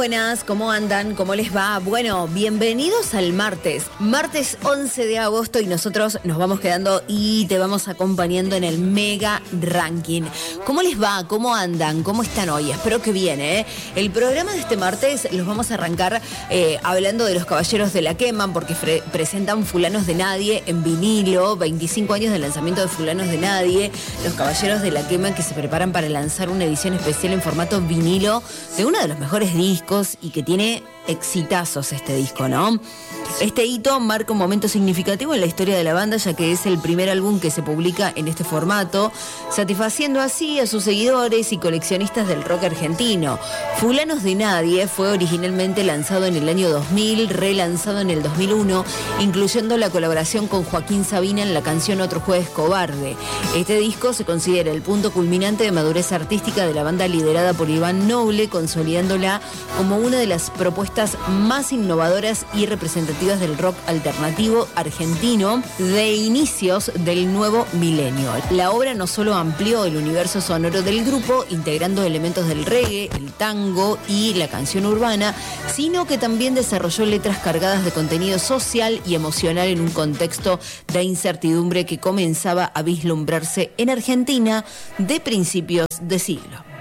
buenas, ¿cómo andan? ¿Cómo les va? Bueno, bienvenidos al martes 11 de agosto y nosotros nos vamos quedando y te vamos acompañando en el Mega Ranking. ¿Cómo les va? ¿Cómo andan? ¿Cómo están hoy? Espero que bien, ¿eh? El programa de este martes los vamos a arrancar hablando de los Caballeros de la Quema, porque presentan Fulanos de Nadie en vinilo, 25 años de lanzamiento de Fulanos de Nadie, los Caballeros de la Quema que se preparan para lanzar una edición especial en formato vinilo de uno de los mejores discos y que tiene exitazos este disco, ¿no? Este hito marca un momento significativo en la historia de la banda, ya que es el primer álbum que se publica en este formato, satisfaciendo así a sus seguidores y coleccionistas del rock argentino. Fulanos de Nadie fue originalmente lanzado en el año 2000, relanzado en el 2001, incluyendo la colaboración con Joaquín Sabina en la canción Otro Jueves Cobarde. Este disco se considera el punto culminante de madurez artística de la banda liderada por Iván Noble, consolidándola como una de las propuestas más innovadoras y representativas del rock alternativo argentino de inicios del nuevo milenio. La obra no solo amplió el universo sonoro del grupo, integrando elementos del reggae, el tango y la canción urbana, sino que también desarrolló letras cargadas de contenido social y emocional en un contexto de incertidumbre que comenzaba a vislumbrarse en Argentina de principios de siglo.